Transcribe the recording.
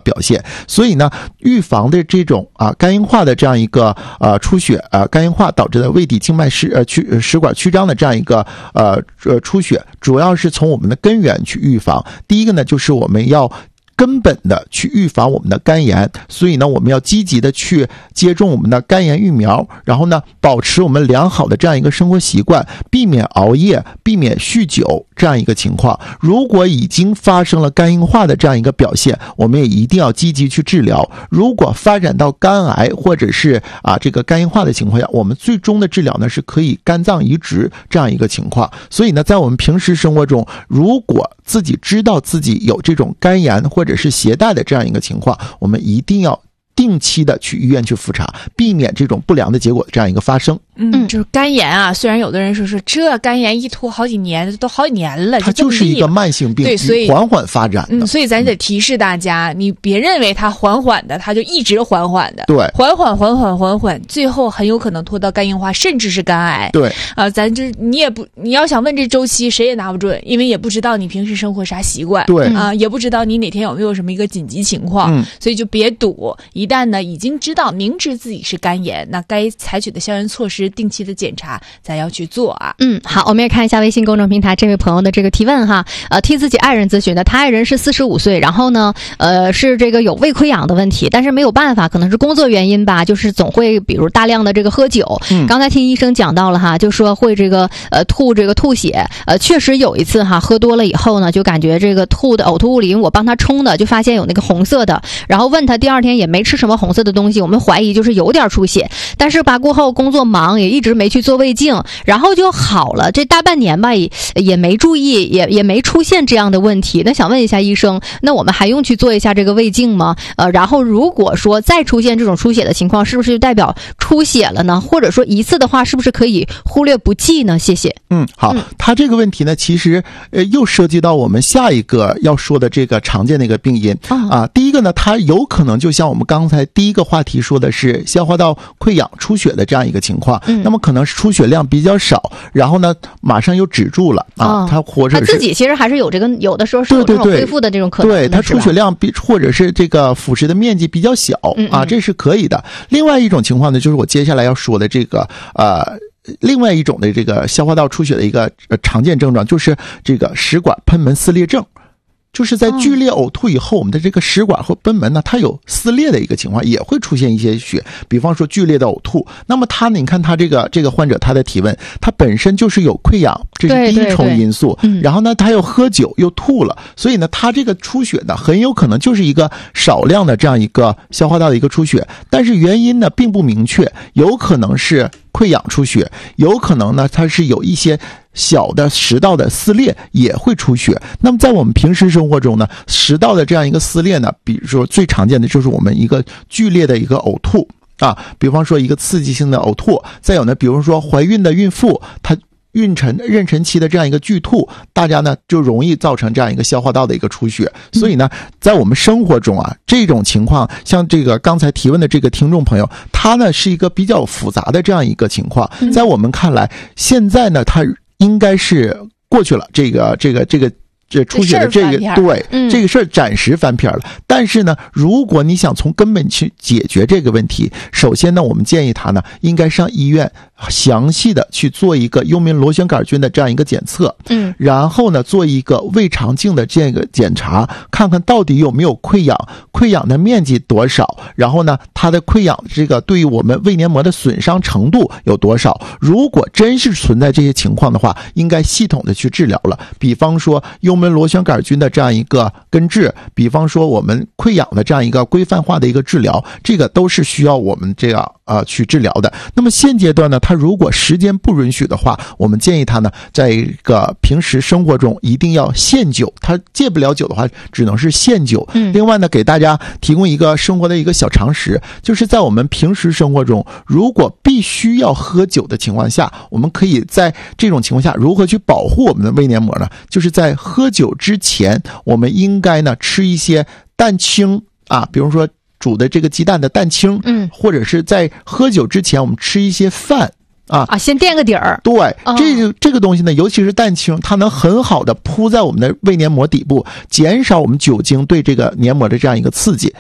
表现。所以呢，预防的这种肝硬化的这样一个出血肝硬化导致的胃底静脉食管曲张的这样一个出血，主要是从我们的根源去预防。第一个呢，就是我们要根本的去预防我们的肝炎，所以呢，我们要积极的去接种我们的肝炎疫苗，然后呢，保持我们良好的这样一个生活习惯，避免熬夜，避免酗酒这样一个情况。如果已经发生了肝硬化的这样一个表现，我们也一定要积极去治疗。如果发展到肝癌或者是这个肝硬化的情况下，我们最终的治疗呢是可以肝脏移植这样一个情况。所以呢，在我们平时生活中，如果自己知道自己有这种肝炎或者是携带的这样一个情况，我们一定要定期的去医院去复查，避免这种不良的结果这样一个发生。 就是肝炎啊，虽然有的人说这肝炎一拖好几年，都好几年了， 它就是一个慢性病， 对，所以缓缓发展的。 所以咱得提示大家，你别认为它缓缓的，它就一直缓缓的， 对， 缓缓，最后很有可能拖到肝硬化，甚至是肝癌。 对咱这你要想问这周期，谁也拿不准，因为也不知道你平时生活啥习惯， 对也不知道你哪天有没有什么一个紧急情况，所以就别赌。一旦呢已经明知自己是肝炎，那该采取的消炎措施，定期的检查咱要去做啊。 好，我们也看一下微信公众平台这位朋友的这个提问哈，替自己爱人咨询的，他爱人是45岁，然后呢是这个有胃溃疡的问题，但是没有办法，可能是工作原因吧，就是总会比如大量的这个喝酒。刚才听医生讲到了哈，就说会这个吐血，确实有一次哈，喝多了以后呢，就感觉这个吐的呕吐物里，因为我帮他冲的，就发现有那个红色的，然后问他第二天也没吃什么红色的东西，我们怀疑就是有点出血，但是吧过后工作忙，也一直没去做胃镜，然后就好了，这大半年吧也没注意，也没出现这样的问题。那想问一下医生，那我们还用去做一下这个胃镜吗？然后如果说再出现这种出血的情况，是不是就代表出血了呢？或者说一次的话，是不是可以忽略不计呢？谢谢。 好，他这个问题呢，其实又涉及到我们下一个要说的这个常见的一个病因第一个呢，它有可能就像我们刚才第一个话题说的是消化道溃疡出血的这样一个情况，那么可能是出血量比较少，然后呢马上又止住了他或者是他自己其实还是有这个，有的时候是有这种恢复的这种可能， 对，他出血量或者是这个腐蚀的面积比较小这是可以的。另外一种情况呢，就是我接下来要说的这个另外一种的这个消化道出血的一个常见症状，就是这个食管贲门撕裂症。就是在剧烈呕吐以后，我们的这个食管和贲门呢，它有撕裂的一个情况，也会出现一些血，比方说剧烈的呕吐。那么你看他这个患者他的提问，他本身就是有溃疡，这是第一重因素。然后呢，他又喝酒又吐了，所以呢，他这个出血呢，很有可能就是一个少量的这样一个消化道的一个出血，但是原因呢并不明确，有可能是溃疡出血，有可能呢它是有一些小的食道的撕裂也会出血。那么在我们平时生活中呢，食道的这样一个撕裂呢，比如说最常见的就是我们一个剧烈的一个呕吐比方说一个刺激性的呕吐，再有呢比如说怀孕的孕妇她妊娠期的这样一个剧吐，大家呢就容易造成这样一个消化道的一个出血。所以呢，在我们生活中这种情况，像这个刚才提问的这个听众朋友，他呢是一个比较复杂的这样一个情况。在我们看来，现在呢他应该是过去了，这出血的这个这个事儿暂时翻篇了。但是呢，如果你想从根本去解决这个问题，首先呢，我们建议他呢应该上医院详细的去做一个幽门螺旋杆菌的这样一个检测，然后呢做一个胃肠镜的这个检查，看看到底有没有溃疡，溃疡的面积多少，然后呢它的溃疡这个对于我们胃黏膜的损伤程度有多少。如果真是存在这些情况的话，应该系统的去治疗了，比方说幽门螺旋杆菌的这样一个根治，比方说我们溃疡的这样一个规范化的一个治疗，这个都是需要我们这样去治疗的。那么现阶段呢，他如果时间不允许的话，我们建议他呢在一个平时生活中一定要限酒，他戒不了酒的话只能是限酒。另外呢，给大家提供一个生活的一个小常识，就是在我们平时生活中，如果必须要喝酒的情况下，我们可以在这种情况下如何去保护我们的胃黏膜呢？就是在喝酒之前，我们应该呢吃一些蛋清比如说煮的这个鸡蛋的蛋清，或者是在喝酒之前我们吃一些饭先垫个底儿。 对，这个东西呢，尤其是蛋清，它能很好的铺在我们的胃黏膜底部，减少我们酒精对这个黏膜的这样一个刺激。